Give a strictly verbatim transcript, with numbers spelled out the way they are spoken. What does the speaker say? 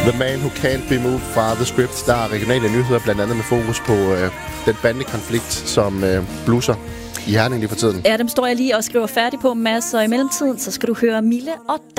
The Man Who Can't Be Moved fra The Script. Der er regionale nyheder, blandt andet med fokus på øh, den bandekonflikt, som øh, blusser i Herning lige for tiden. Ja, dem står jeg lige og skriver færdig på, Mads. Og i mellemtiden, så skal du høre Mille og